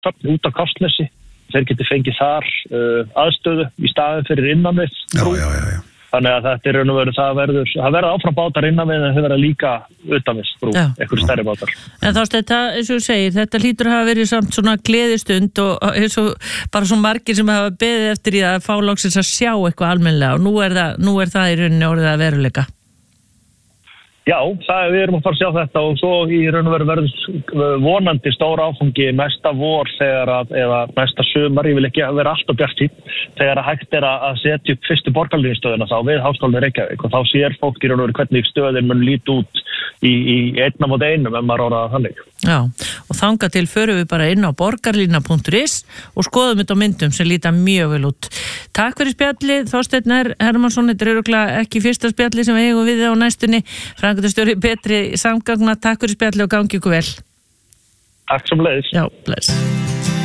Höfn út á Kársnesi. Þeir geti fengið þar aðstöðu í staðinn fyrir innan við brú. Já. Þannig að þetta raun og veru, það verður áfram bátar innan við en þau verða líka utan við brú, einhverjum stærri bátar. En Þorsteinn, eins og þú segir, þetta hlýtur að hafa verið samt svona gleðistund og eins og bara svo margir sem hafa beðið eftir í að fá loksins að sjá eitthvað almennilega og nú er það í rauninni orðið að veruleika. Já, við erum að fara að sjá þetta og svo í raun og veru verður vonandi stór áfangi næsta vor eða næsta sumar, ég vil ekki vera alltaf bjartsýnn, þegar hægt er að setja upp fyrstu borgarlínustöðina þá við Háskólann í Reykjavík og þá sér fólk í raun og veru hvernig stöðin mun líta út í 1:1 ef maður orðaði þannig. Já, og þangað til förum við bara inn á borgarlína.is og skoðum þetta á myndum sem líta mjög vel út. Takk fyrir spjallið, Þorsteinn Hermannsson, þetta er örugglega ekki fyrsta spjallið sem við eigum við á næstunni. Framkvæmdastjóri Betri samgangna, takk fyrir spjallið og gangi ykkur vel. Takk sem leiðis. Já, bless.